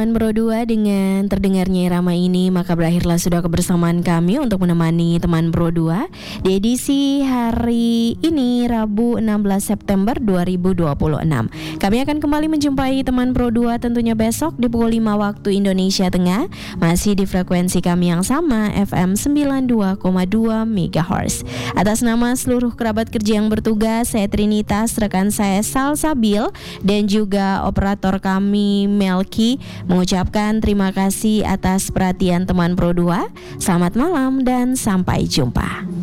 teman Pro 2, dengan terdengarnya irama ini maka berakhirlah sudah kebersamaan kami untuk menemani teman Pro 2 di edisi hari ini Rabu 16 September 2026. Kami akan kembali menjumpai teman Pro 2 tentunya besok di pukul 5 waktu Indonesia Tengah, masih di frekuensi kami yang sama FM 92,2 MHz. Atas nama seluruh kerabat kerja yang bertugas, saya Trinitas, rekan saya Salsabil, dan juga operator kami Melki mengucapkan terima kasih atas perhatian teman Pro 2. Selamat malam dan sampai jumpa.